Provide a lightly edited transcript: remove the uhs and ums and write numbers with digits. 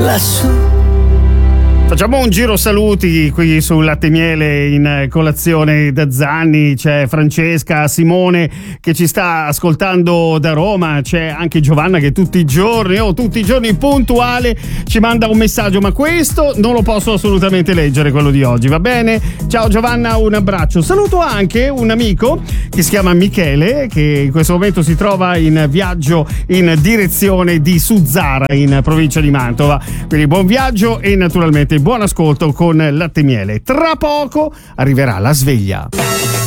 lassù. Facciamo un giro saluti qui sul Latte Miele in colazione da Zanni. C'è Francesca, Simone che ci sta ascoltando da Roma, c'è anche Giovanna che tutti i giorni puntuale ci manda un messaggio, ma questo non lo posso assolutamente leggere, quello di oggi, va bene? Ciao Giovanna, un abbraccio. Saluto anche un amico che si chiama Michele, che in questo momento si trova in viaggio in direzione di Suzzara in provincia di Mantova, quindi buon viaggio e naturalmente buon ascolto con Latte Miele. Tra poco arriverà la sveglia.